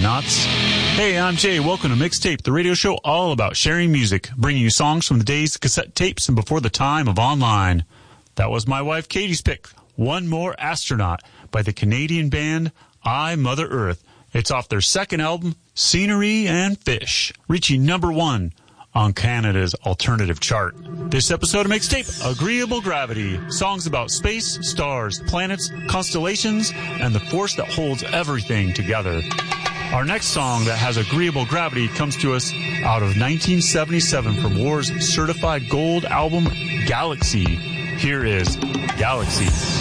astronauts. Hey, I'm Jay. Welcome to Mixtape, the radio show all about sharing music, bringing you songs from the days of cassette tapes and before the time of online. That was my wife Katie's pick, One More Astronaut, by the Canadian band I, Mother Earth. It's off their second album, Scenery and Fish, reaching number 1 on Canada's alternative chart. This episode of Mixtape, Agreeable Gravity, songs about space, stars, planets, constellations, and the force that holds everything together. Our next song that has agreeable gravity comes to us out of 1977 from War's certified gold album, Galaxy. Here is Galaxy.